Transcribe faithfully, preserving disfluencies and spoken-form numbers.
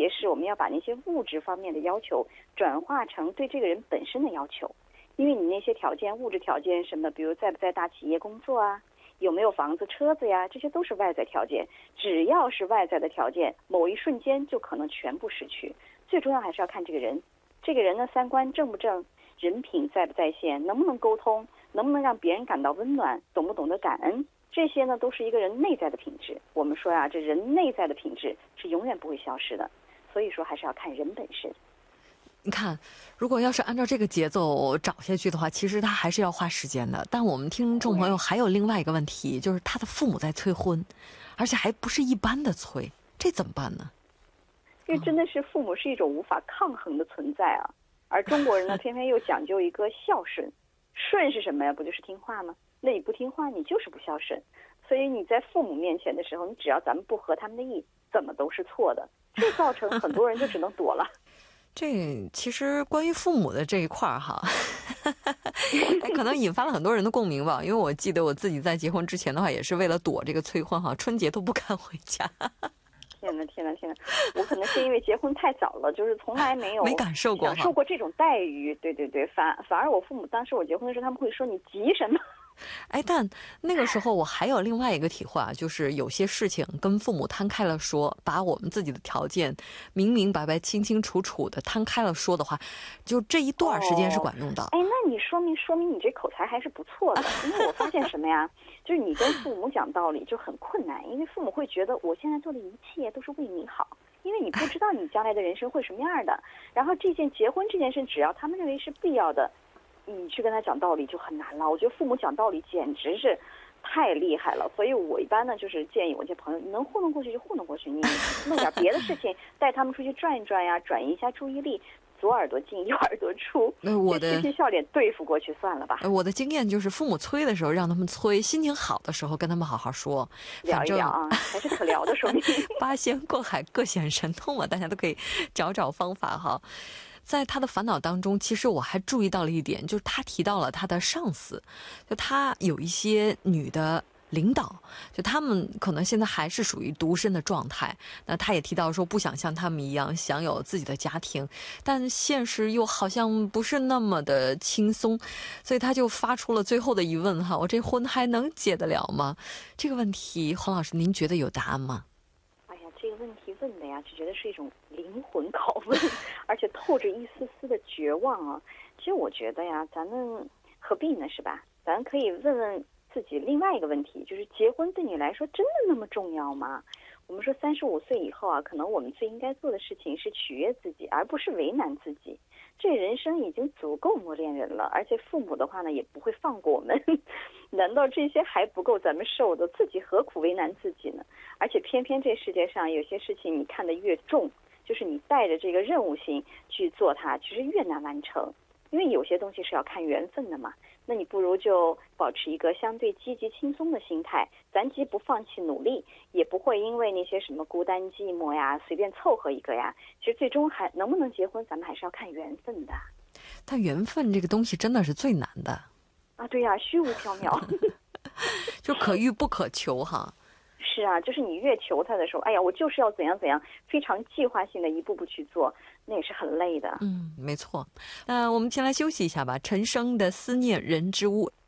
别是我们要把那些物质方面的要求转化成对这个人本身的要求。因为你那些条件，物质条件什么，比如在不在大企业工作啊，有没有房子车子呀，这些都是外在条件。只要是外在的条件，某一瞬间就可能全部失去。最重要还是要看这个人，这个人的三观正不正，人品在不在线，能不能沟通，能不能让别人感到温暖，懂不懂得感恩，这些呢都是一个人内在的品质。我们说呀，这人内在的品质是永远不会消失的，所以说还是要看人本身。 你看，如果要是按照这个节奏找下去的话，其实他还是要花时间的。但我们听众朋友还有另外一个问题，就是他的父母在催婚，而且还不是一般的催，这怎么办呢？ 因为真的是父母是一种无法抗衡的存在啊，而中国人呢偏偏又讲究一个孝顺。顺是什么呀？不就是听话吗？那你不听话，你就是不孝顺。所以你在父母面前的时候，你只要咱们不合他们的意，怎么都是错的，这造成很多人就只能躲了。 这其实关于父母的这一块儿哈，可能引发了很多人的共鸣吧。因为我记得我自己在结婚之前的话，也是为了躲这个催婚哈，春节都不敢回家。 天哪天哪天哪！我可能是因为结婚太早了，就是从来没有没感受过享受过这种待遇。对对对，反反而我父母当时我结婚的时候，他们会说你急什么？ 哎，但那个时候我还有另外一个体会啊，就是有些事情跟父母摊开了说，把我们自己的条件明明白白、清清楚楚的摊开了说的话，就这一段时间是管用的。 哦、哎，那你说明说明你这口才还是不错的，因为我发现什么呀？就是你跟父母讲道理就很困难，因为父母会觉得我现在做的一切都是为你好，因为你不知道你将来的人生会什么样的。然后这件结婚这件事，只要他们认为是必要的，你去跟他讲道理就很难了。我觉得父母讲道理简直是太厉害了，所以我一般呢就是建议我这朋友，你能糊弄过去就糊弄过去，你弄点别的事情带他们出去转一转呀，转移一下注意力，左耳朵进右耳朵出， 我的嬉皮笑脸对付过去算了吧。 我的经验就是父母催的时候让他们催，心情好的时候跟他们好好说， 聊一聊啊，还是可聊的，说明八仙过海各显神通嘛，大家都可以找找方法哈。在他的烦恼当中，其实我还注意到了一点，就是他提到了他的上司，就他有一些女的领导，就他们可能现在还是属于独身的状态。那他也提到说不想像他们一样享有自己的家庭，但现实又好像不是那么的轻松，所以他就发出了最后的疑问哈：我这婚还能结得了吗？这个问题，黄老师您觉得有答案吗？ 哎呀，这个问题问的呀，就觉得是一种灵魂拷问，而且透着一丝丝的绝望啊。其实我觉得呀，咱们何必呢，是吧？咱可以问问自己另外一个问题，就是结婚对你来说真的那么重要吗？我们说三十五岁以后啊，可能我们最应该做的事情是取悦自己，而不是为难自己。这人生已经足够磨练人了，而且父母的话呢也不会放过我们。难道这些还不够咱们受的？自己何苦为难自己呢？而且偏偏这世界上有些事情你看得越重，就是你带着这个任务心去做它，其实越难完成。因为有些东西是要看缘分的嘛，那你不如就保持一个相对积极轻松的心态，咱既不放弃努力，也不会因为那些什么孤单寂寞呀随便凑合一个呀。其实最终还能不能结婚，咱们还是要看缘分的。 但缘分这个东西真的是最难的啊，对呀，虚无缥缈就可遇不可求哈。 是啊，就是你越求他的时候，哎呀，我就是要怎样怎样，非常计划性的一步步去做，那也是很累的。 嗯，没错。那我们先来休息一下吧。陈升的《思念人之屋》，